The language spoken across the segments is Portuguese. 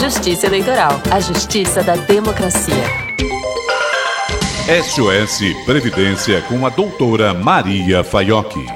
Justiça Eleitoral, a justiça da democracia. SOS Previdência com a doutora Maria Faiocchi.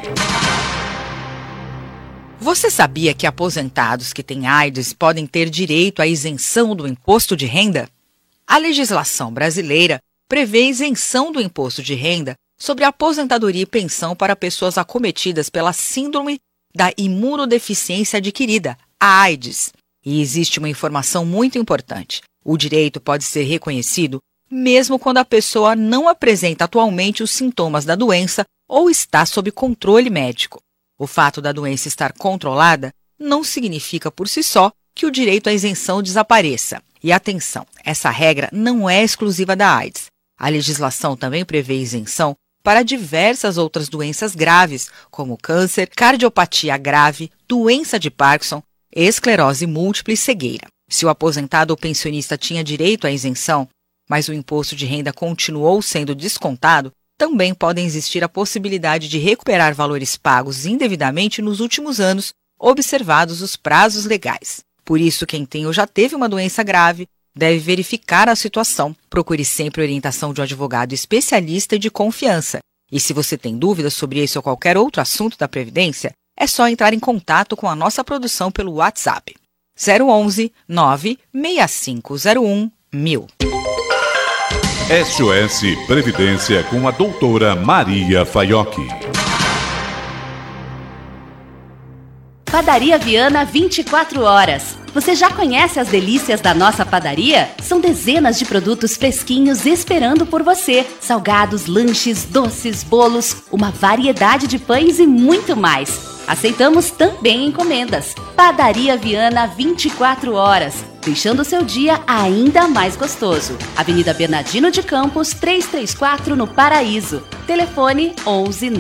Você sabia que aposentados que têm AIDS podem ter direito à isenção do imposto de renda? A legislação brasileira prevê isenção do imposto de renda sobre aposentadoria e pensão para pessoas acometidas pela síndrome da imunodeficiência adquirida, a AIDS. E existe uma informação muito importante. O direito pode ser reconhecido mesmo quando a pessoa não apresenta atualmente os sintomas da doença ou está sob controle médico. O fato da doença estar controlada não significa por si só que o direito à isenção desapareça. E atenção, essa regra não é exclusiva da AIDS. A legislação também prevê isenção para diversas outras doenças graves, como câncer, cardiopatia grave, doença de Parkinson, esclerose múltipla e cegueira. Se o aposentado ou pensionista tinha direito à isenção, mas o imposto de renda continuou sendo descontado, também podem existir a possibilidade de recuperar valores pagos indevidamente nos últimos anos, observados os prazos legais. Por isso, quem tem ou já teve uma doença grave deve verificar a situação. Procure sempre a orientação de um advogado especialista e de confiança. E se você tem dúvidas sobre esse ou qualquer outro assunto da Previdência, é só entrar em contato com a nossa produção pelo WhatsApp 011 96501 1000. SOS Previdência com a doutora Maria Faiocchi. Padaria Viana 24 horas. Você já conhece as delícias da nossa padaria? São dezenas de produtos fresquinhos esperando por você. Salgados, lanches, doces, bolos, uma variedade de pães e muito mais. Aceitamos também encomendas. Padaria Viana 24 horas. Deixando o seu dia ainda mais gostoso. Avenida Bernardino de Campos, 334 no Paraíso. Telefone 11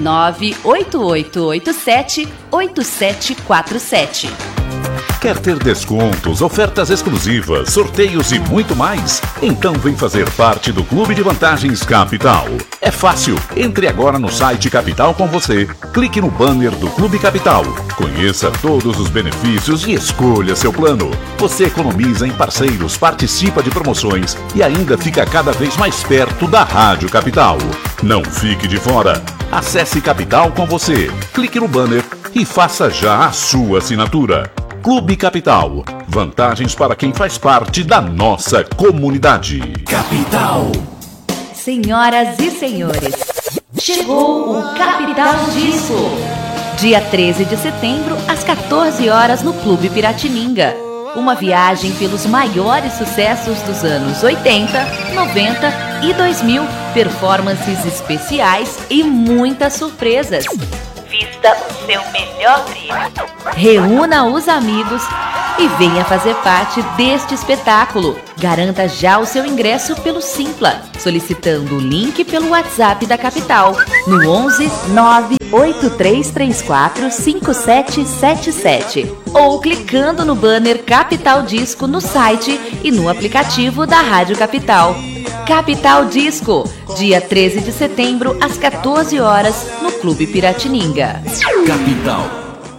98887 8747. Quer ter descontos, ofertas exclusivas, sorteios e muito mais? Então vem fazer parte do Clube de Vantagens Capital. É fácil. Entre agora no site Capital com você. Clique no banner do Clube Capital. Conheça todos os benefícios e escolha seu plano. Você economiza em parceiros, participa de promoções e ainda fica cada vez mais perto da Rádio Capital. Não fique de fora. Acesse Capital com você. Clique no banner e faça já a sua assinatura. Clube Capital. Vantagens para quem faz parte da nossa comunidade. Capital. Senhoras e senhores, chegou o Capital Disco. Dia 13 de setembro, às 14 horas, no Clube Piratininga. Uma viagem pelos maiores sucessos dos anos 80, 90 e 2000. Performances especiais e muitas surpresas. Vista o seu melhor brilho. Reúna os amigos e venha fazer parte deste espetáculo. Garanta já o seu ingresso pelo Simpla, solicitando o link pelo WhatsApp da Capital, no 11 98334 5777, ou clicando no banner Capital Disco no site e no aplicativo da Rádio Capital. Capital Disco, dia 13 de setembro, às 14 horas, no Clube Piratininga. Capital.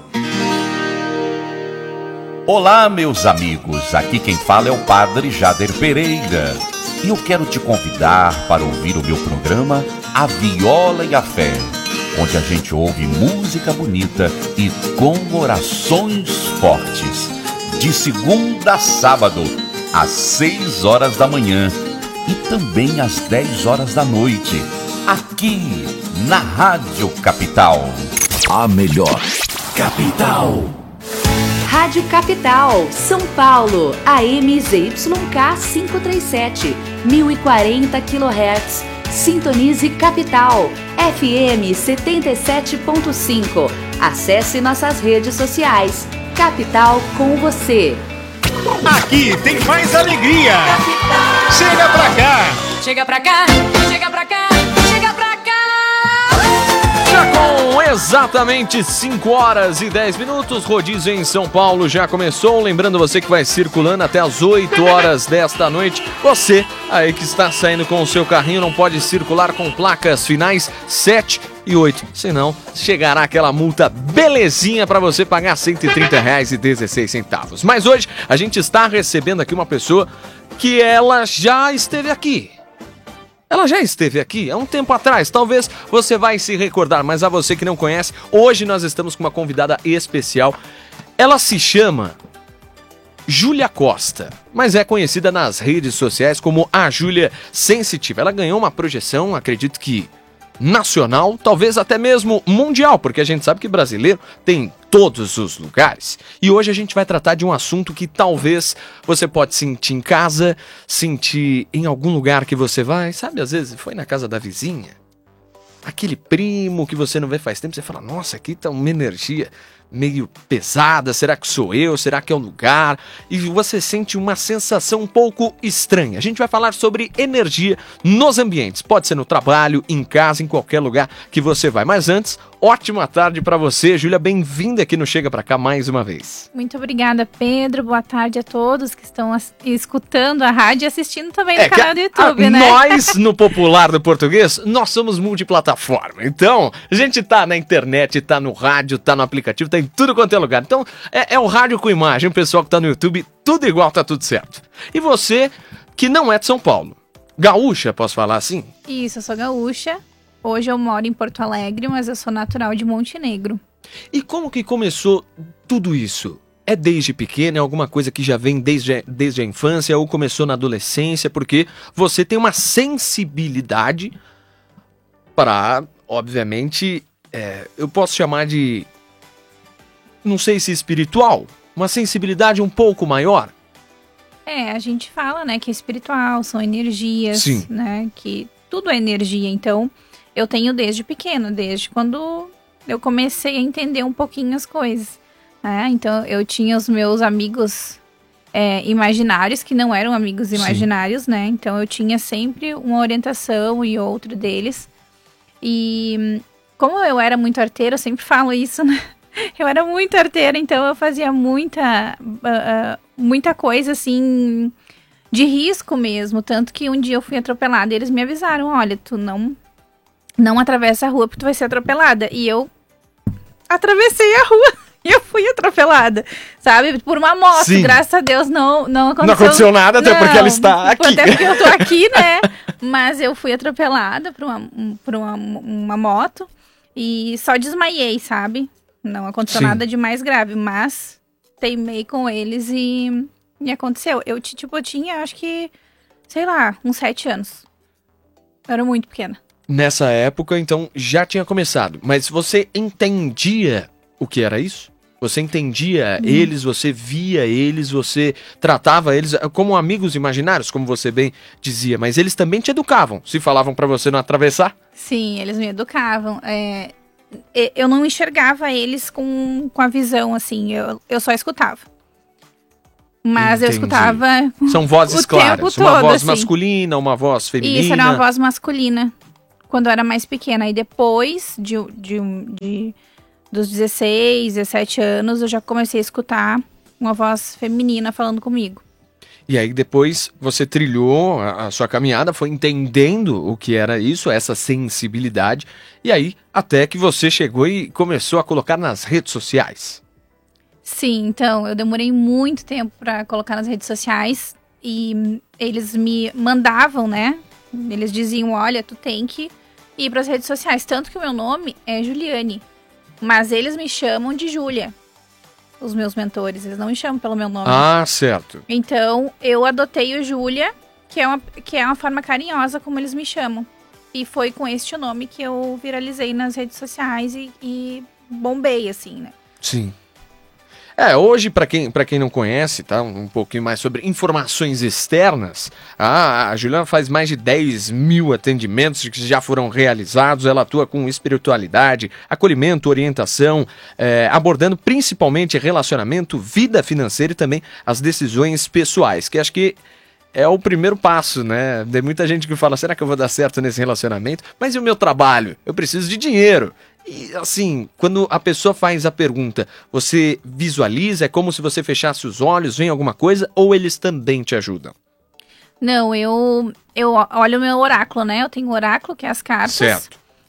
Olá, meus amigos. Aqui quem fala é o Padre Jader Pereira. E eu quero te convidar para ouvir o meu programa A Viola e a Fé, onde a gente ouve música bonita e com orações fortes. De segunda a sábado, às 6 horas da manhã. E também às 10 horas da noite, aqui na Rádio Capital. A melhor Capital. Rádio Capital, São Paulo, AM ZYK 537, 1040 kHz. Sintonize Capital, FM 77.5. Acesse nossas redes sociais. Capital com você. Aqui tem mais alegria. Capital. Chega pra cá. Chega pra cá, chega pra cá, chega pra cá. Já com exatamente 5 horas e 10 minutos, rodízio em São Paulo já começou. Lembrando você que vai circulando até as 8 horas desta noite. Você aí que está saindo com o seu carrinho não pode circular com placas finais 7 8. Senão, chegará aquela multa belezinha para você pagar R$ 130,16. Mas hoje a gente está recebendo aqui uma pessoa que ela já esteve aqui. Ela já esteve aqui há um tempo atrás, talvez você vai se recordar, mas a você que não conhece, hoje nós estamos com uma convidada especial. Ela se chama Júlia Costa, mas é conhecida nas redes sociais como a Júlia Sensitiva. Ela ganhou uma projeção, acredito que nacional, talvez até mesmo mundial, porque a gente sabe que brasileiro tem em todos os lugares. E hoje a gente vai tratar de um assunto que talvez você pode sentir em casa, sentir em algum lugar que você vai, sabe, às vezes foi na casa da vizinha, aquele primo que você não vê faz tempo, você fala, nossa, aqui tá uma energia meio pesada, será que sou eu, será que é o lugar? E você sente uma sensação um pouco estranha. A gente vai falar sobre energia nos ambientes, pode ser no trabalho, em casa, em qualquer lugar que você vai. Mas antes, ótima tarde para você, Júlia, bem-vinda aqui no Chega Pra Cá mais uma vez. Muito obrigada, Pedro, boa tarde a todos que estão escutando a rádio e assistindo também no canal do YouTube, né? Nós, no popular do português, nós somos multiplataforma, então a gente tá na internet, tá no rádio, tá no aplicativo, tá em tudo quanto é lugar. Então, é o rádio com imagem, o pessoal que tá no YouTube, tudo igual, tá tudo certo. E você, que não é de São Paulo, gaúcha, posso falar assim? Isso, eu sou gaúcha. Hoje eu moro em Porto Alegre, mas eu sou natural de Montenegro. E como que começou tudo isso? É desde pequena, é alguma coisa que já vem desde a infância ou começou na adolescência? Porque você tem uma sensibilidade para, obviamente, eu posso chamar de, não sei se espiritual, uma sensibilidade um pouco maior. A gente fala, né, que é espiritual, são energias, Sim. Né, que tudo é energia. Então, eu tenho desde pequeno, desde quando eu comecei a entender um pouquinho as coisas. Né? Então, eu tinha os meus amigos imaginários, que não eram amigos imaginários, né? Então, eu tinha sempre uma orientação e outro deles. E como eu era muito arteira, eu sempre falo isso, né? Eu era muito arteira, então eu fazia muita coisa, assim, de risco mesmo. Tanto que um dia eu fui atropelada e eles me avisaram, olha, tu não atravessa a rua porque tu vai ser atropelada. E eu atravessei a rua e eu fui atropelada, sabe? Por uma moto, Sim. Graças a Deus não aconteceu. Não aconteceu nada, até porque ela está aqui. Até porque eu tô aqui, né? Mas eu fui atropelada por uma moto e só desmaiei, sabe? Não aconteceu Sim. nada de mais grave, mas teimei com eles e aconteceu. Eu tinha, acho que, sei lá, uns 7 anos. Eu era muito pequena. Nessa época, então, já tinha começado. Mas você entendia o que era isso? Você entendia eles, você via eles, você tratava eles como amigos imaginários, como você bem dizia. Mas eles também te educavam, se falavam pra você não atravessar? Sim, eles me educavam. Eu não enxergava eles com a visão, assim, eu só escutava. Mas Entendi. eu escutava São vozes o tempo claras, todo, uma voz assim. masculina, uma voz feminina. Isso, era uma voz masculina, quando eu era mais pequena. E depois dos 16, 17 anos, eu já comecei a escutar uma voz feminina falando comigo. E aí depois você trilhou a sua caminhada, foi entendendo o que era isso, essa sensibilidade, e aí até que você chegou e começou a colocar nas redes sociais. Sim, então, eu demorei muito tempo para colocar nas redes sociais e eles me mandavam, né? Eles diziam, olha, tu tem que ir para as redes sociais. Tanto que o meu nome é Juliane, mas eles me chamam de Júlia. Os meus mentores, eles não me chamam pelo meu nome. Ah, certo. Então, eu adotei o Júlia, que é uma forma carinhosa como eles me chamam. E foi com este nome que eu viralizei nas redes sociais e bombei, assim, né? Sim. Hoje, pra quem não conhece, tá? Um pouquinho mais sobre informações externas. A Juliana faz mais de 10 mil atendimentos que já foram realizados. Ela atua com espiritualidade, acolhimento, orientação, abordando principalmente relacionamento, vida financeira e também as decisões pessoais, que acho que é o primeiro passo, né? Tem muita gente que fala, será que eu vou dar certo nesse relacionamento? Mas e o meu trabalho? Eu preciso de dinheiro. E assim, quando a pessoa faz a pergunta, você visualiza, é como se você fechasse os olhos, vem alguma coisa, ou eles também te ajudam? Não, eu olho o meu oráculo, né? Eu tenho o oráculo, que é as cartas. Certo.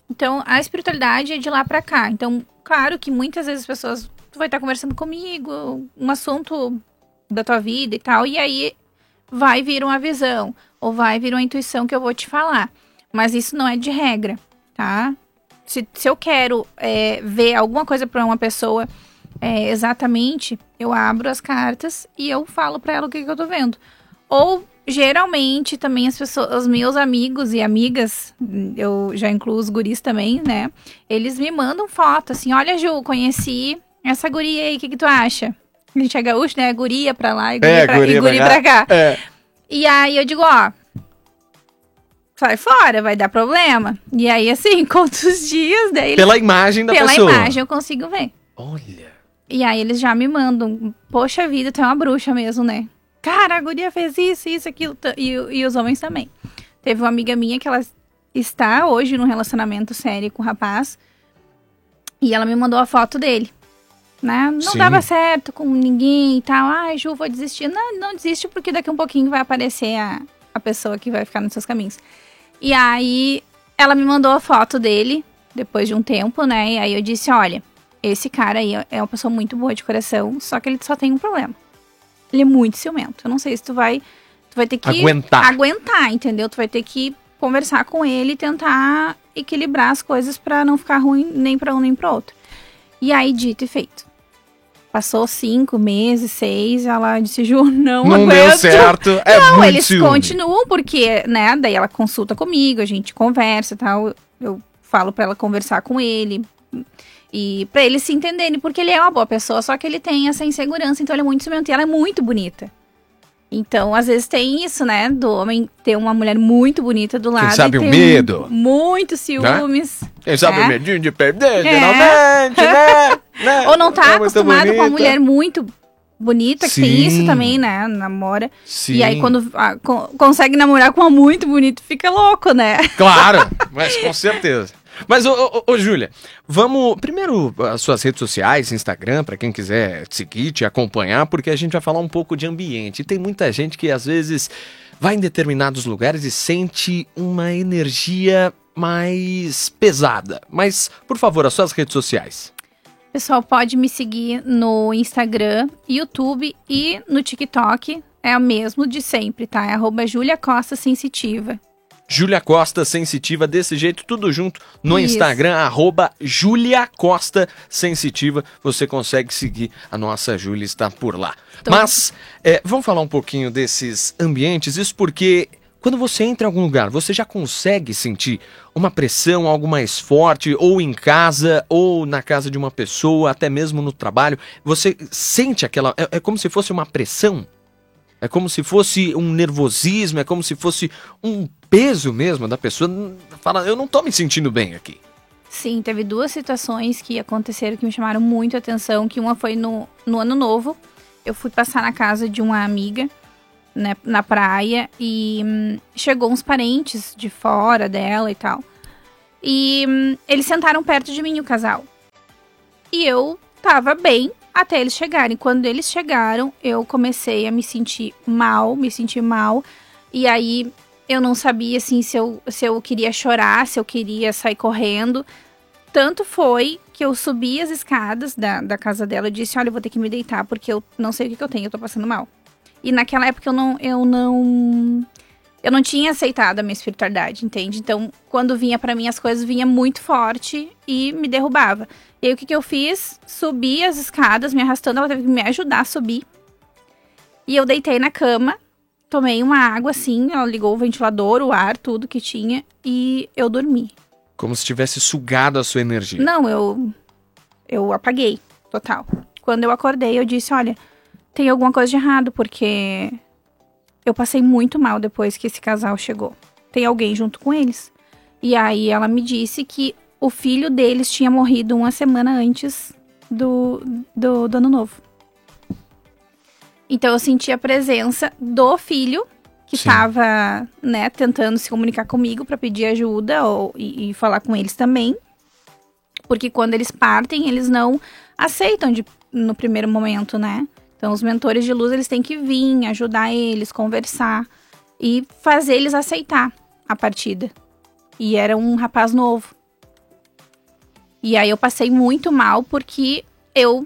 Então, a espiritualidade é de lá pra cá. Então, claro que muitas vezes as pessoas... Tu vai estar conversando comigo, um assunto da tua vida e tal, e aí vai vir uma visão, ou vai vir uma intuição que eu vou te falar. Mas isso não é de regra, tá? Se eu quero ver alguma coisa pra uma pessoa exatamente, eu abro as cartas e eu falo pra ela o que eu tô vendo. Ou... Geralmente, também as pessoas, os meus amigos e amigas, eu já incluo os guris também, né? Eles me mandam foto, assim, olha, Ju, conheci essa guria aí, o que tu acha? A gente é gaúcho, né? Guria pra lá e guri pra cá. E aí eu digo, ó, sai fora, vai dar problema. E aí, assim, conta os dias daí... Pela imagem da pessoa. Pela imagem eu consigo ver. Olha. E aí eles já me mandam, poxa vida, tu é uma bruxa mesmo, né? Cara, a guria fez isso, aquilo. E os homens também. Teve uma amiga minha que ela está hoje num relacionamento sério com o rapaz. E ela me mandou a foto dele. Né? Não dava certo com ninguém e tal. Ai, Ju, vou desistir. Não desiste porque daqui a um pouquinho vai aparecer a pessoa que vai ficar nos seus caminhos. E aí, ela me mandou a foto dele, depois de um tempo, né? E aí eu disse, olha, esse cara aí é uma pessoa muito boa de coração, só que ele só tem um problema. Ele é muito ciumento. Eu não sei se tu vai ter que aguentar, entendeu? Tu vai ter que conversar com ele e tentar equilibrar as coisas pra não ficar ruim nem pra um nem pro outro. E aí, dito e feito. Passou 5 meses, 6, ela disse, Ju, não aguento. Não deu certo, não, eles ciúme. Continuam porque, né, daí ela consulta comigo, a gente conversa e tal. Eu falo pra ela conversar com ele. E pra eles se entenderem, porque ele é uma boa pessoa, só que ele tem essa insegurança, então ele é muito ciumento e ela é muito bonita. Então, às vezes tem isso, né, do homem ter uma mulher muito bonita do lado. Quem sabe e o medo. Muito ciúmes. Né? Quem sabe o medinho de perder, geralmente, né? Ou não tá acostumado com uma mulher muito bonita, que tem isso também, né, namora. Sim. E aí quando consegue namorar com uma muito bonita, fica louco, né? Claro, mas com certeza. Mas, ô Júlia, vamos... Primeiro, as suas redes sociais, Instagram, para quem quiser te seguir, te acompanhar, porque a gente vai falar um pouco de ambiente. E tem muita gente que, às vezes, vai em determinados lugares e sente uma energia mais pesada. Mas, por favor, as suas redes sociais. Pessoal, pode me seguir no Instagram, YouTube e no TikTok. É o mesmo de sempre, tá? É @JuliaCostaSensitiva. Júlia Costa Sensitiva, desse jeito, tudo junto no Instagram, @JuliaCostaSensitiva. Você consegue seguir, a nossa Júlia está por lá. Mas, vamos falar um pouquinho desses ambientes, isso porque quando você entra em algum lugar, você já consegue sentir uma pressão, algo mais forte, ou em casa, ou na casa de uma pessoa, até mesmo no trabalho. Você sente aquela... É como se fosse uma pressão? É como se fosse um nervosismo, é como se fosse um peso mesmo da pessoa. Fala, eu não tô me sentindo bem aqui. Sim, teve 2 situações que aconteceram que me chamaram muito a atenção. Que uma foi no Ano Novo. Eu fui passar na casa de uma amiga, né, na praia. E chegou uns parentes de fora dela e tal. E eles sentaram perto de mim, o casal. E eu tava bem até eles chegarem. Quando eles chegaram, eu comecei a me sentir mal. E aí, eu não sabia, assim, se eu queria chorar, se eu queria sair correndo. Tanto foi que eu subi as escadas da casa dela e disse, olha, eu vou ter que me deitar, porque eu não sei o que eu tenho, eu tô passando mal. E naquela época eu não tinha aceitado a minha espiritualidade, entende? Então, quando vinha pra mim, as coisas vinham muito forte e me derrubava. E aí, o que eu fiz? Subi as escadas, me arrastando, ela teve que me ajudar a subir. E eu deitei na cama, tomei uma água, assim, ela ligou o ventilador, o ar, tudo que tinha, e eu dormi. Como se tivesse sugado a sua energia. Não, eu apaguei, total. Quando eu acordei, eu disse, olha, tem alguma coisa de errado, porque eu passei muito mal depois que esse casal chegou. Tem alguém junto com eles. E aí ela me disse que o filho deles tinha morrido 1 semana antes do Ano Novo. Então eu senti a presença do filho que estava, né, tentando se comunicar comigo para pedir ajuda e falar com eles também. Porque quando eles partem, eles não aceitam no primeiro momento, né? Então os mentores de luz, eles têm que vir, ajudar eles, conversar e fazer eles aceitar a partida. E era um rapaz novo. E aí eu passei muito mal porque eu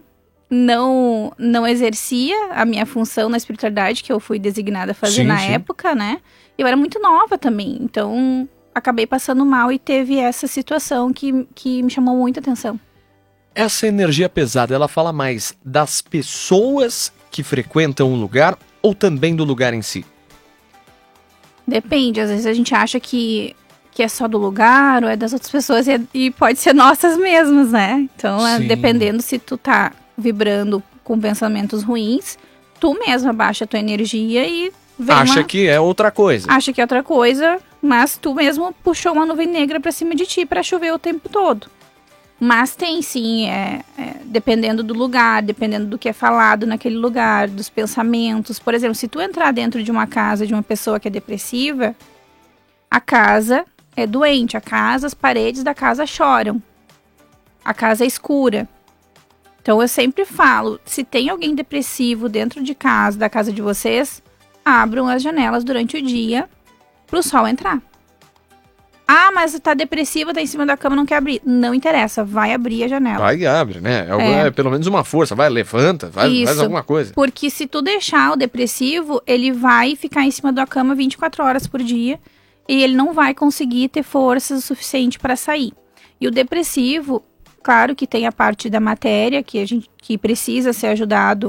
não exercia a minha função na espiritualidade que eu fui designada a fazer na época, né? Eu era muito nova também, então acabei passando mal e teve essa situação que me chamou muita atenção. Essa energia pesada, ela fala mais das pessoas que frequentam o lugar ou também do lugar em si? Depende, às vezes a gente acha que é só do lugar ou é das outras pessoas e pode ser nossas mesmas, né? Então, dependendo se tu tá vibrando com pensamentos ruins, tu mesma baixa a tua energia e acha que é outra coisa. Acha que é outra coisa, mas tu mesmo puxou uma nuvem negra pra cima de ti pra chover o tempo todo. Mas tem sim, dependendo do lugar, dependendo do que é falado naquele lugar, dos pensamentos. Por exemplo, se tu entrar dentro de uma casa de uma pessoa que é depressiva, a casa é doente, as paredes da casa choram, a casa é escura. Então eu sempre falo, se tem alguém depressivo dentro de casa, da casa de vocês, abram as janelas durante o dia pro sol entrar. Ah, mas tá depressiva, tá em cima da cama, não quer abrir. Não interessa, vai abrir a janela. Vai e abre, né? É pelo menos uma força, vai, levanta, faz alguma coisa. Porque se tu deixar o depressivo, ele vai ficar em cima da cama 24 horas por dia e ele não vai conseguir ter forças o suficiente para sair. E o depressivo, claro que tem a parte da matéria que precisa ser ajudado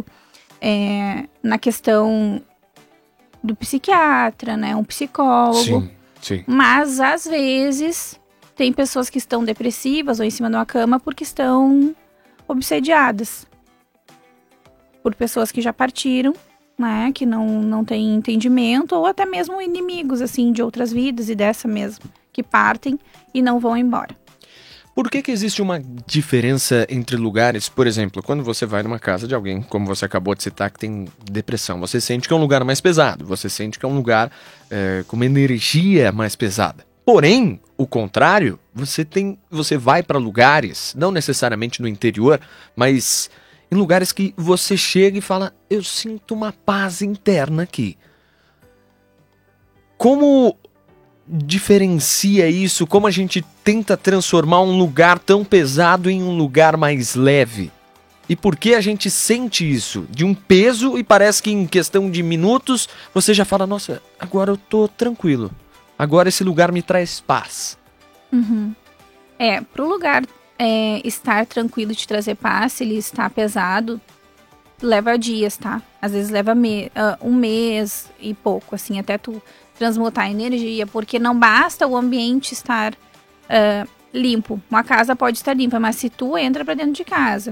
na questão do psiquiatra, né? Um psicólogo. Sim. Mas, às vezes, tem pessoas que estão depressivas ou em cima de uma cama porque estão obsediadas por pessoas que já partiram, né? Que não têm entendimento, ou até mesmo inimigos, assim, de outras vidas e dessa mesmo, que partem e não vão embora. Por que existe uma diferença entre lugares? Por exemplo, quando você vai numa casa de alguém, como você acabou de citar, que tem depressão, você sente que é um lugar mais pesado, você sente que é um lugar com uma energia mais pesada. Porém, o contrário, você vai para lugares, não necessariamente no interior, mas em lugares que você chega e fala, eu sinto uma paz interna aqui. Como diferencia isso? Como a gente tenta transformar um lugar tão pesado em um lugar mais leve? E por que a gente sente isso? De um peso e parece que em questão de minutos você já fala, nossa, agora eu tô tranquilo. Agora esse lugar me traz paz. Uhum. Pro lugar estar tranquilo e te trazer paz, se ele está pesado, leva dias, tá? Às vezes leva um mês e pouco, assim, até tu transmutar a energia, porque não basta o ambiente estar limpo. Uma casa pode estar limpa, mas se tu entra pra dentro de casa,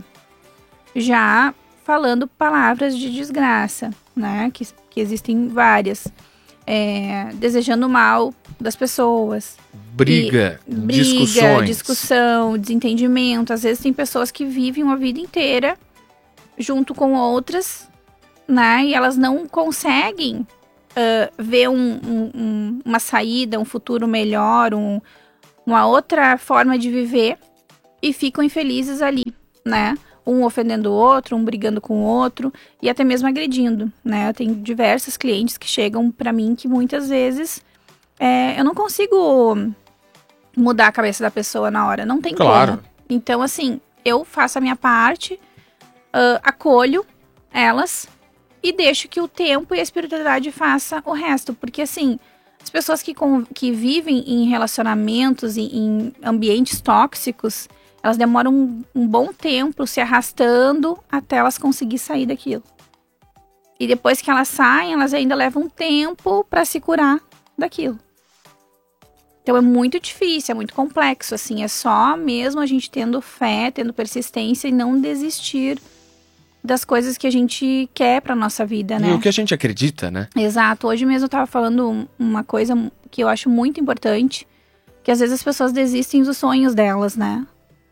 já falando palavras de desgraça, né? Que existem várias. Desejando mal das pessoas. Briga, discussão, desentendimento. Às vezes tem pessoas que vivem uma vida inteira junto com outras, né? E elas não conseguem ver uma saída, um futuro melhor, uma outra forma de viver e ficam infelizes ali, né? Um ofendendo o outro, um brigando com o outro e até mesmo agredindo, né? Eu tenho diversos clientes que chegam pra mim que muitas vezes eu não consigo mudar a cabeça da pessoa na hora, não tem como. Então, assim, eu faço a minha parte, acolho elas e deixo que o tempo e a espiritualidade faça o resto. Porque, assim, as pessoas que vivem em relacionamentos, em ambientes tóxicos, elas demoram um bom tempo se arrastando até elas conseguir sair daquilo. E depois que elas saem, elas ainda levam um tempo para se curar daquilo. Então é muito difícil, é muito complexo, assim. É só mesmo a gente tendo fé, tendo persistência e não desistir das coisas que a gente quer pra nossa vida, né? E o que a gente acredita, né? Exato. Hoje mesmo eu tava falando uma coisa que eu acho muito importante, que às vezes as pessoas desistem dos sonhos delas, né?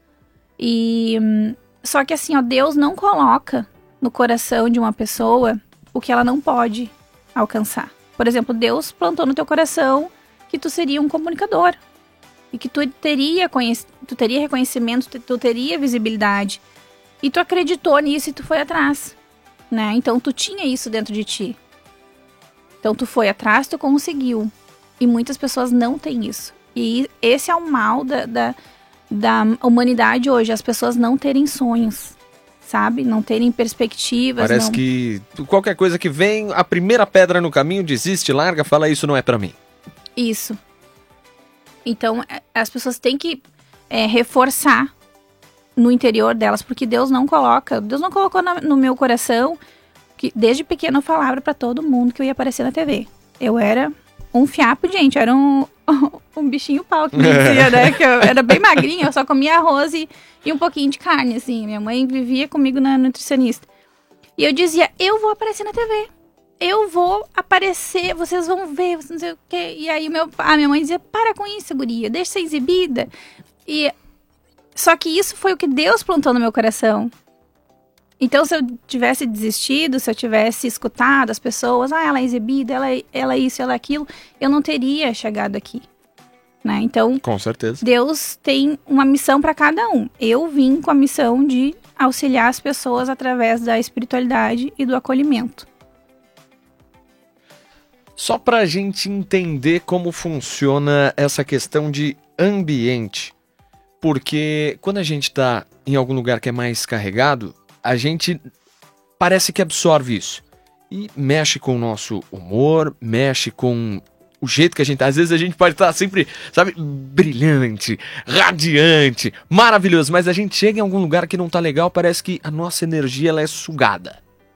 Só que assim, Deus não coloca no coração de uma pessoa o que ela não pode alcançar. Por exemplo, Deus plantou no teu coração que tu seria um comunicador. E que tu teria reconhecimento, tu teria visibilidade. E tu acreditou nisso e tu foi atrás, né? Então, tu tinha isso dentro de ti. Então, tu foi atrás, tu conseguiu. E muitas pessoas não têm isso. E esse é o mal da humanidade hoje, as pessoas não terem sonhos, sabe? Não terem perspectivas. Parece não... que qualquer coisa que vem, a primeira pedra no caminho, desiste, larga, fala isso não é pra mim. Isso. Então, as pessoas têm que reforçar no interior delas, porque Deus não colocou no meu coração, que desde pequeno eu falava pra todo mundo que eu ia aparecer na TV. Eu era um fiapo, gente, eu era um bichinho pau que me dizia, né, que eu era bem magrinha, eu só comia arroz e um pouquinho de carne, assim, minha mãe vivia comigo na nutricionista. E eu dizia, eu vou aparecer na TV. Eu vou aparecer, vocês vão ver, não sei o quê. E aí a minha mãe dizia, para com isso, guria, deixa ser exibida. Só que isso foi o que Deus plantou no meu coração. Então, se eu tivesse desistido, se eu tivesse escutado as pessoas, ela é exibida, ela é isso, ela é aquilo, eu não teria chegado aqui. Né? Então, com certeza. Deus tem uma missão para cada um. Eu vim com a missão de auxiliar as pessoas através da espiritualidade e do acolhimento. Só pra gente entender como funciona essa questão de ambiente. Porque quando a gente tá em algum lugar que é mais carregado, a gente parece que absorve isso. E mexe com o nosso humor, mexe com o jeito que a gente tá. Às vezes a gente pode estar sempre, sabe, brilhante, radiante, maravilhoso. Mas a gente chega em algum lugar que não tá legal, parece que a nossa energia ela é sugada.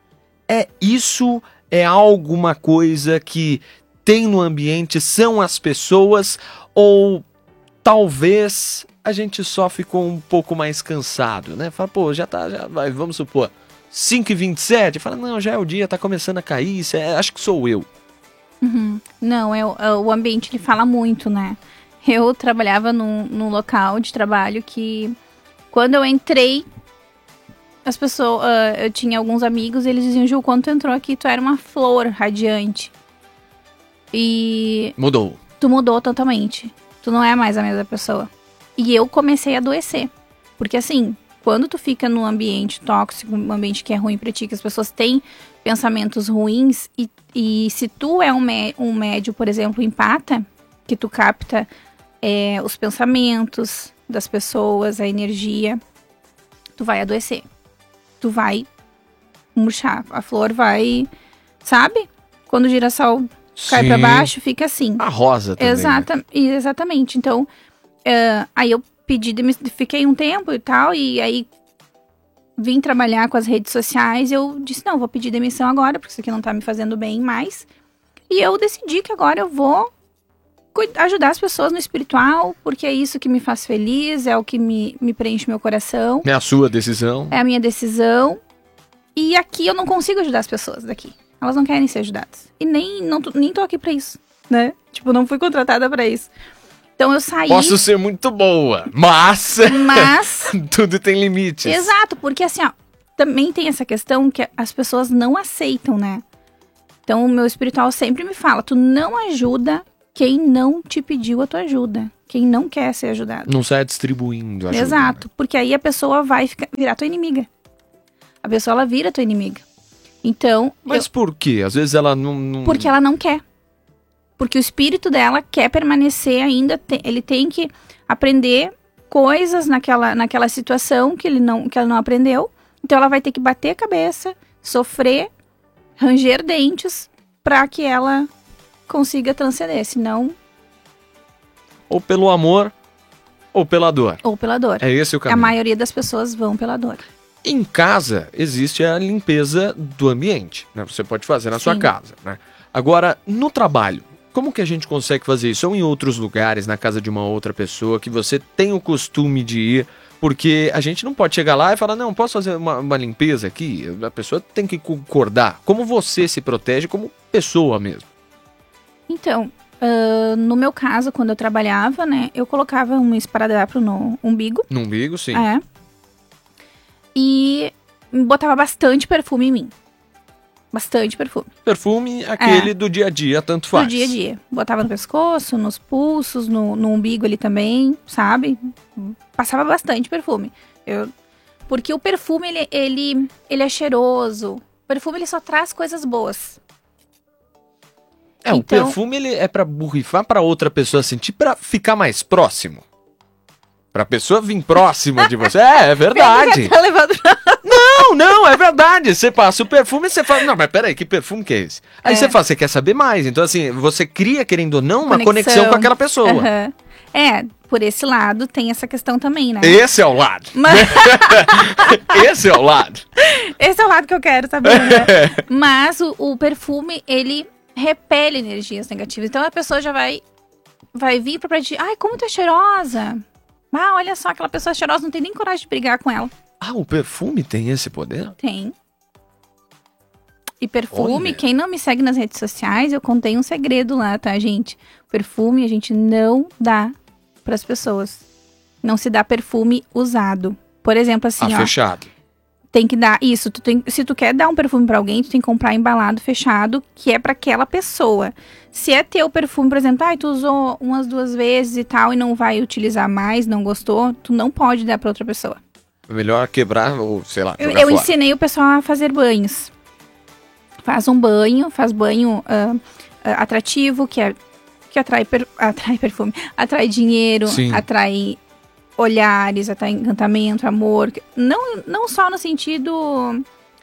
Isso é alguma coisa que tem no ambiente, são as pessoas, ou talvez a gente só ficou um pouco mais cansado, né? Fala, pô, já vai, vamos supor, 5h27, fala, não, já é o dia, tá começando a cair, acho que sou eu. Uhum. Não, o ambiente ele fala muito, né? Eu trabalhava num local de trabalho que, quando eu entrei, as pessoas, eu tinha alguns amigos, eles diziam, Ju, quando tu entrou aqui, tu era uma flor radiante. E... Mudou. Tu mudou totalmente. Tu não é mais a mesma pessoa. E eu comecei a adoecer. Porque assim, quando tu fica num ambiente tóxico, um ambiente que é ruim pra ti, que as pessoas têm pensamentos ruins, e se tu é um médio, por exemplo, empata, que tu capta os pensamentos das pessoas, a energia, tu vai adoecer. Tu vai murchar. A flor vai, sabe? Quando o girassol cai pra baixo, fica assim. A rosa também. Exatamente. Então, aí eu fiquei um tempo e tal, e aí vim trabalhar com as redes sociais, eu disse, não, vou pedir demissão agora, porque isso aqui não tá me fazendo bem mais. E eu decidi que agora eu vou ajudar as pessoas no espiritual, porque é isso que me faz feliz, é o que me preenche meu coração. É a sua decisão. É a minha decisão. E aqui eu não consigo ajudar as pessoas daqui. Elas não querem ser ajudadas. E nem tô aqui pra isso, né? Tipo, não fui contratada pra isso. Então eu saí... Posso ser muito boa, mas tudo tem limites. Exato, porque assim, ó, também tem essa questão que as pessoas não aceitam, né? Então o meu espiritual sempre me fala, tu não ajuda quem não te pediu a tua ajuda. Quem não quer ser ajudado. Não sai distribuindo ajuda. Exato, porque aí a pessoa vai virar tua inimiga. A pessoa, ela vira tua inimiga. Então... Mas por quê? Às vezes ela não... Porque ela não quer. Porque o espírito dela quer permanecer ainda, ele tem que aprender coisas naquela situação que ela não aprendeu. Então ela vai ter que bater a cabeça, sofrer, ranger dentes, para que ela consiga transcender, senão... Ou pelo amor, ou pela dor. Ou pela dor. É esse o caminho. A maioria das pessoas vão pela dor. Em casa, existe a limpeza do ambiente, né? Você pode fazer na sua casa, né? Agora, no trabalho, como que a gente consegue fazer isso? Ou em outros lugares, na casa de uma outra pessoa, que você tem o costume de ir, porque a gente não pode chegar lá e falar, não, posso fazer uma limpeza aqui? A pessoa tem que concordar. Como você se protege como pessoa mesmo? Então, no meu caso, quando eu trabalhava, né, eu colocava um esparadrapo no umbigo. No umbigo, sim. E botava bastante perfume em mim. Bastante perfume. Perfume, aquele do dia a dia, tanto faz. Do dia a dia. Botava no pescoço, nos pulsos, no umbigo ali também, sabe? Passava bastante perfume. Porque o perfume, ele é cheiroso. O perfume, ele só traz coisas boas. O perfume, ele é pra borrifar pra outra pessoa sentir, pra ficar mais próximo. Pra pessoa vir próxima de você. É verdade. Tá levando... Não, é verdade. Você passa o perfume e você fala, não, mas peraí, que perfume que é esse? Aí você fala, você quer saber mais. Então, assim, você cria, querendo ou não, uma conexão com aquela pessoa. Uhum. Por esse lado tem essa questão também, né? Esse é o lado. Esse é o lado. Esse é o lado que eu quero saber, né? Mas o perfume, ele repele energias negativas. Então a pessoa já vai vir pra ti, ai, como tu é cheirosa. Ah, olha só, aquela pessoa cheirosa, não tem nem coragem de brigar com ela. Ah, o perfume tem esse poder? Tem. E perfume, Olha. quem não me segue nas redes sociais, eu contei um segredo lá, tá, gente? Perfume a gente não dá pras pessoas. Não se dá perfume usado. Por exemplo, assim, ó. Fechado. Tem que dar isso. Se tu quer dar um perfume pra alguém, tu tem que comprar embalado, fechado, que é pra aquela pessoa. Se é teu perfume, por exemplo, tu usou umas 2 vezes e tal e não vai utilizar mais, não gostou, tu não pode dar pra outra pessoa. É melhor quebrar ou, sei lá, jogar Eu fora. ensinei o pessoal a fazer banhos. Faz banho atrativo, que atrai perfume, atrai dinheiro, Sim. atrai olhares, atrai encantamento, amor. Não só no sentido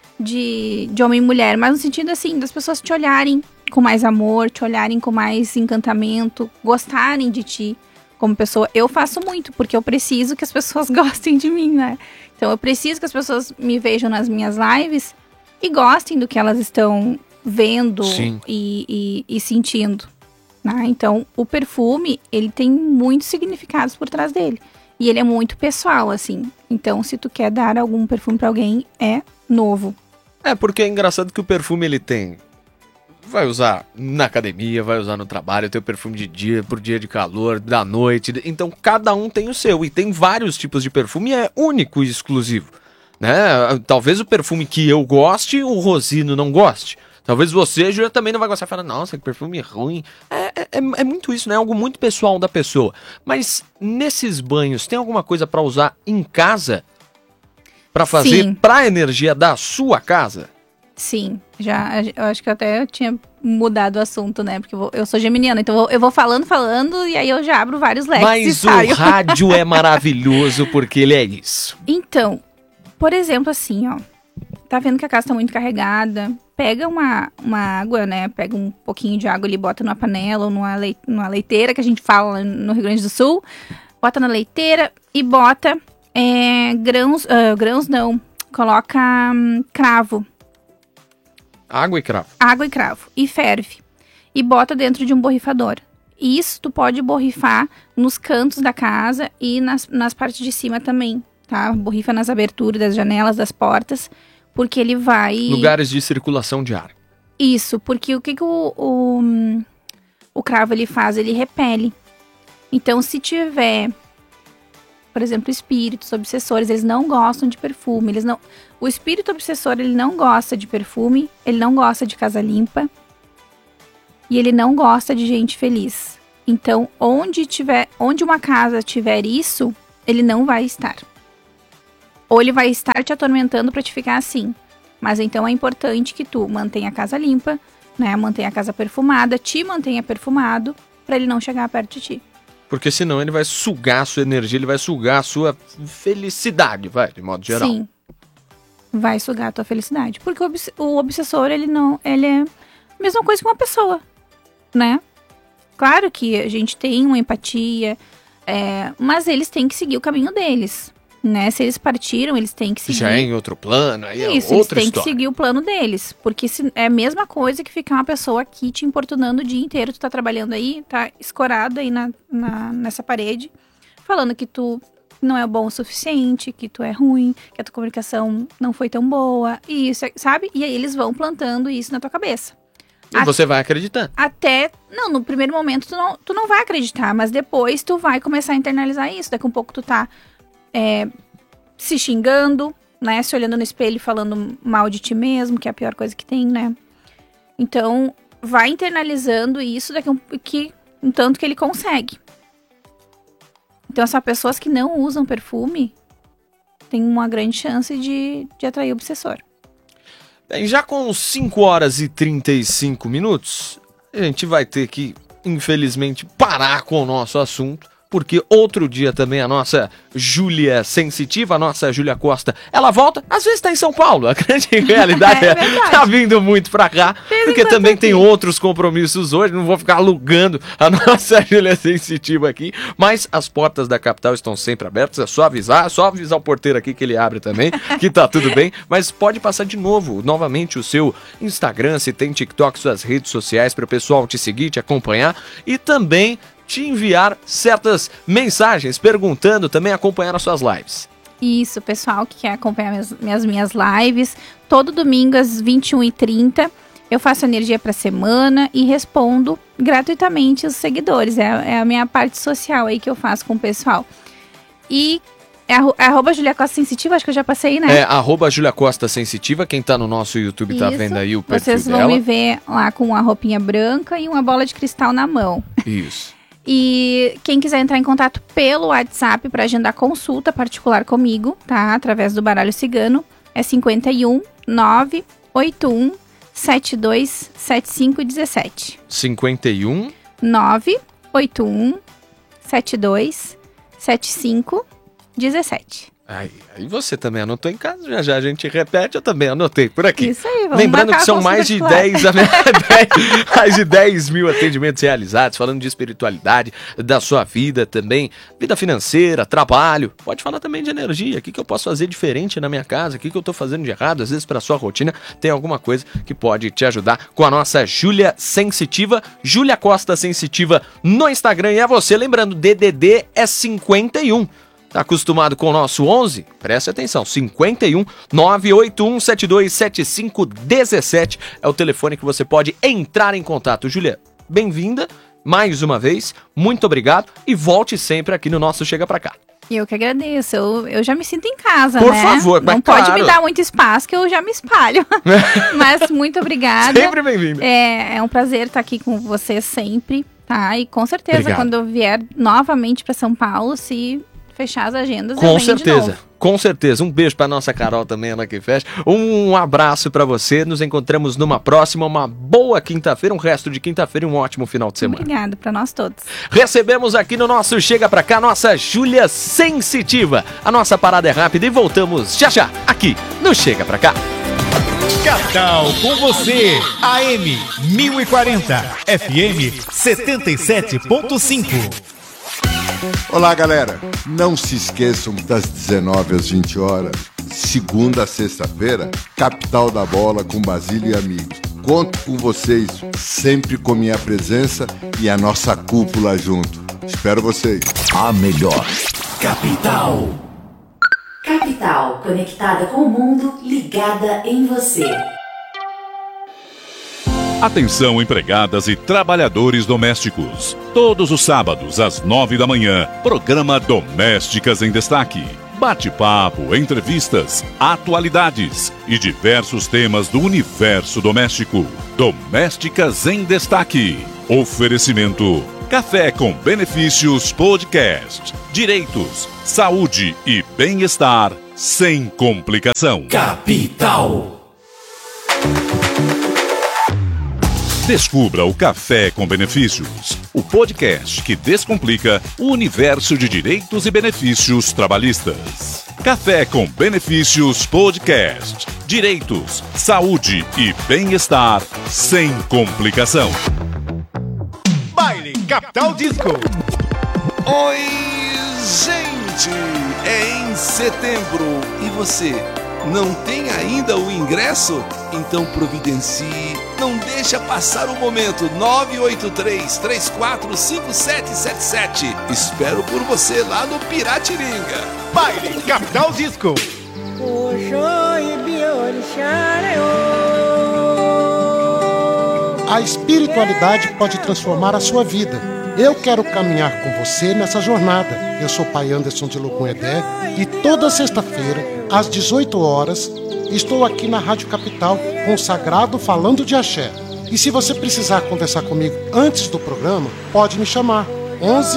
de homem e mulher, mas no sentido assim, das pessoas te olharem com mais amor, te olharem com mais encantamento, gostarem de ti como pessoa. Eu faço muito, porque eu preciso que as pessoas gostem de mim, né? Então eu preciso que as pessoas me vejam nas minhas lives e gostem do que elas estão vendo e sentindo, né? Então o perfume, ele tem muitos significados por trás dele. E ele é muito pessoal, assim. Então, se tu quer dar algum perfume pra alguém, é novo. É, porque é engraçado que o perfume ele tem. Vai usar na academia, vai usar no trabalho, tem o perfume de dia, por dia de calor, da noite. Então, cada um tem o seu. E tem vários tipos de perfume e é único e exclusivo, né? Talvez o perfume que eu goste, o Rosino não goste. Talvez você, Júlia, também não vai gostar. Fala, nossa, que perfume ruim. É muito isso, né? Algo muito pessoal da pessoa. Mas nesses banhos, tem alguma coisa pra usar em casa? Pra fazer Sim. pra energia da sua casa? Sim, eu acho que eu até tinha mudado o assunto, né? Porque eu sou geminiana, então eu vou falando, e aí eu já abro vários leques e Mas saio. o rádio é maravilhoso porque ele é isso. Então, por exemplo, assim, ó. Tá vendo que a casa tá muito carregada? Pega uma água, né? Pega um pouquinho de água ali, bota numa panela ou numa leiteira, que a gente fala no Rio Grande do Sul. Bota na leiteira e bota grãos não. Coloca cravo. Água e cravo. Água e cravo. E ferve. E bota dentro de um borrifador. Isso tu pode borrifar nos cantos da casa e nas partes de cima também, tá? Borrifa nas aberturas das janelas, das portas, porque ele vai... Lugares de circulação de ar. Isso, porque o que o cravo ele faz? Ele repele. Então, se tiver, por exemplo, espíritos obsessores, eles não gostam de perfume, o espírito obsessor, ele não gosta de perfume, ele não gosta de casa limpa e ele não gosta de gente feliz. Então, onde uma casa tiver isso, ele não vai estar. Ou ele vai estar te atormentando para te ficar assim. Mas então é importante que tu mantenha a casa limpa, né? Mantenha a casa perfumada, te mantenha perfumado, para ele não chegar perto de ti. Porque senão ele vai sugar a sua energia, ele vai sugar a sua felicidade, de modo geral. Sim, vai sugar a tua felicidade. Porque o obsessor, ele é a mesma coisa que uma pessoa, né? Claro que a gente tem uma empatia, mas eles têm que seguir o caminho deles, né? Se eles partiram, eles têm que seguir... Já é em outro plano, aí Isso, é outra eles têm história. que seguir o plano deles. Porque é a mesma coisa que ficar uma pessoa aqui te importunando o dia inteiro. Tu tá trabalhando aí, tá escorado aí nessa parede, falando que tu não é bom o suficiente, que tu é ruim, que a tua comunicação não foi tão boa, e isso, sabe? E aí eles vão plantando isso na tua cabeça. E você vai acreditando. No primeiro momento tu não vai acreditar, mas depois tu vai começar a internalizar isso. Daqui a um pouco tu tá se xingando, né? Se olhando no espelho e falando mal de ti mesmo, que é a pior coisa que tem, né? Então, vai internalizando isso um tanto que ele consegue. Então, essas pessoas que não usam perfume têm uma grande chance de atrair o obsessor. Bem, já com 5 horas e 35 minutos, a gente vai ter que, infelizmente, parar com o nosso assunto, porque outro dia também a nossa Júlia Sensitiva, a nossa Júlia Costa, ela volta, às vezes tá em São Paulo, a grande realidade é tá vindo muito pra cá, porque também tem outros compromissos hoje, não vou ficar alugando a nossa Júlia Sensitiva aqui, mas as portas da capital estão sempre abertas, é só avisar o porteiro aqui que ele abre também, que tá tudo bem, mas pode passar novamente o seu Instagram, se tem TikTok, suas redes sociais, para o pessoal te seguir, te acompanhar e também te enviar certas mensagens perguntando, também acompanhar as suas lives. Isso, pessoal que quer acompanhar minhas lives, todo domingo às 21h30 eu faço energia para semana e respondo gratuitamente os seguidores, é a minha parte social aí que eu faço com o pessoal. E é Julia Costa Sensitiva, acho que eu já passei, né? É Julia Costa Sensitiva, quem tá no nosso YouTube tá vendo aí o perfil dela. Vocês vão me ver lá com uma roupinha branca e uma bola de cristal na mão. Isso. E quem quiser entrar em contato pelo WhatsApp para agendar consulta particular comigo, tá? Através do baralho cigano, é 51 981 72 75 17. 51 981 72 75 17. Aí você também anotou em casa, já a gente repete, eu também anotei por aqui. Isso aí, vamos lembrando que são mais de 10 mil atendimentos realizados, falando de espiritualidade, da sua vida também, vida financeira, trabalho, pode falar também de energia, o que eu posso fazer diferente na minha casa, o que eu estou fazendo de errado, às vezes para sua rotina tem alguma coisa que pode te ajudar com a nossa Júlia Sensitiva, Júlia Costa Sensitiva no Instagram, e a você, lembrando, DDD é 51. Tá acostumado com o nosso 11? Preste atenção, 51 981 72 75 17 é o telefone que você pode entrar em contato. Júlia, bem-vinda mais uma vez, muito obrigado e volte sempre aqui no nosso Chega Pra Cá. Eu que agradeço, eu já me sinto em casa, Por né? favor, não pode me dar muito espaço que eu já me espalho. Mas muito obrigada. Sempre bem-vinda. É um prazer estar aqui com você sempre, tá? E com certeza quando eu vier novamente para São Paulo, se fechar as agendas, com certeza, com certeza. Um beijo pra nossa Carol também, ela que fecha. Um abraço pra você. Nos encontramos numa próxima. Uma boa quinta-feira, um resto de quinta-feira e um ótimo final de semana. Obrigada pra nós todos. Recebemos aqui no nosso Chega Pra Cá nossa Júlia Sensitiva. A nossa parada é rápida e voltamos já aqui no Chega Pra Cá. Capital com você, AM 1040, FM 77.5. Olá, galera. Não se esqueçam das 19 às 20 horas, segunda a sexta-feira, Capital da Bola com Basílio e amigos. Conto com vocês sempre com minha presença e a nossa cúpula junto. Espero vocês. A melhor. Capital. Capital, conectada com o mundo, ligada em você. Atenção, empregadas e trabalhadores domésticos. Todos os sábados, às 9 da manhã, programa Domésticas em Destaque. Bate-papo, entrevistas, atualidades e diversos temas do universo doméstico. Domésticas em Destaque. Oferecimento: Café com Benefícios Podcast. Direitos, saúde e bem-estar sem complicação. Capital. Descubra o Café com Benefícios, o podcast que descomplica o universo de direitos e benefícios trabalhistas. Café com Benefícios Podcast. Direitos, saúde e bem-estar sem complicação. Baile Capital Disco. Oi, gente! É em setembro. E você? Não tem ainda o ingresso? Então providencie, não deixa passar o momento. 983-345777. Espero por você lá no Piratininga. Baile Capital Disco. A espiritualidade pode transformar a sua vida. Eu quero caminhar com você nessa jornada. Eu sou Pai Anderson de Locunhedé e toda sexta-feira, às 18 horas, estou aqui na Rádio Capital com o Sagrado falando de axé. E se você precisar conversar comigo antes do programa, pode me chamar. 11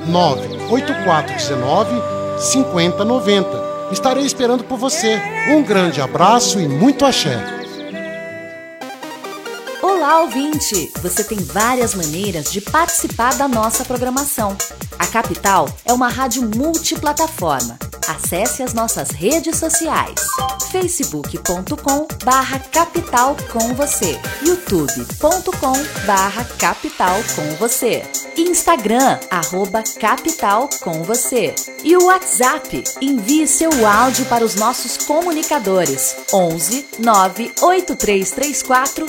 98419 5090. Estarei esperando por você. Um grande abraço e muito axé. Olá! Olá, ouvinte! Você tem várias maneiras de participar da nossa programação. A Capital é uma rádio multiplataforma. Acesse as nossas redes sociais: facebook.com/capital com você, youtube.com/capital com você, Instagram @capital com você e o WhatsApp. Envie seu áudio para os nossos comunicadores 11 98334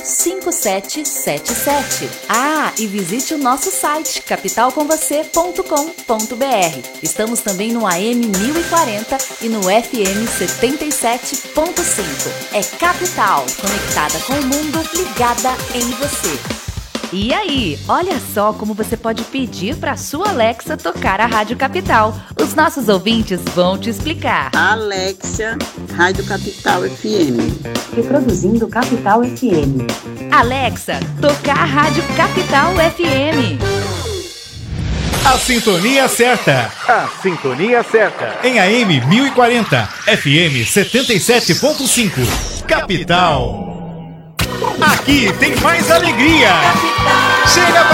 5777. E visite o nosso site capitalcomvocê.com.br. Estamos também no AM 1040 e no FM 77.5. É Capital, conectada com o mundo, ligada em você. E aí, olha só como você pode pedir para sua Alexa tocar a Rádio Capital. Os nossos ouvintes vão te explicar. Alexa, Rádio Capital FM. Reproduzindo Capital FM. Alexa, tocar a Rádio Capital FM. A sintonia certa. A sintonia certa. Em AM 1040, FM 77.5. Capital. Aqui tem mais alegria. Chega pra